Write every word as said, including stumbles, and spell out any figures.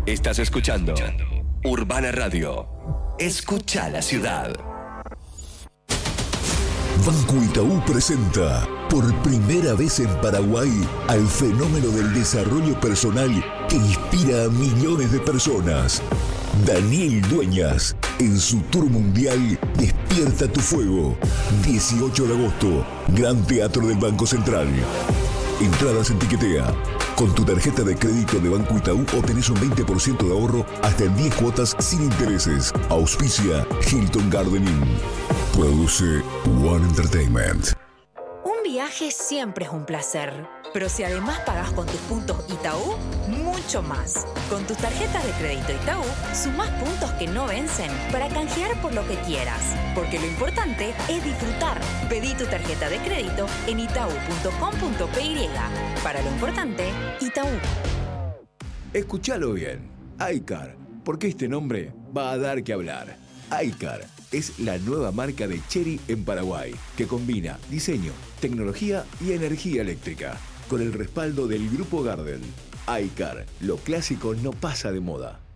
Estás escuchando Urbana Radio. Escucha la ciudad. Banco Itaú presenta por primera vez en Paraguay al fenómeno del desarrollo personal que inspira a millones de personas. Daniel Dueñas, en su tour mundial Despierta tu Fuego. dieciocho de agosto, Gran Teatro del Banco Central. Entradas en Tiquetea. Con tu tarjeta de crédito de Banco Itaú obtenés un veinte por ciento de ahorro hasta en diez cuotas sin intereses. Auspicia Hilton Garden Inn. Produce One Entertainment. Un viaje siempre es un placer, pero si además pagás con tus puntos Itaú, mucho más. Con tus tarjetas de crédito Itaú, sumás puntos que no vencen para canjear por lo que quieras. Porque lo importante es disfrutar. Pedí tu tarjeta de crédito en itaú punto com punto pe y. Para lo importante, Itaú. Escúchalo bien. iCar, porque este nombre va a dar que hablar. iCar es la nueva marca de Chery en Paraguay, que combina diseño, tecnología y energía eléctrica, con el respaldo del Grupo Gardel. iCar, lo clásico no pasa de moda.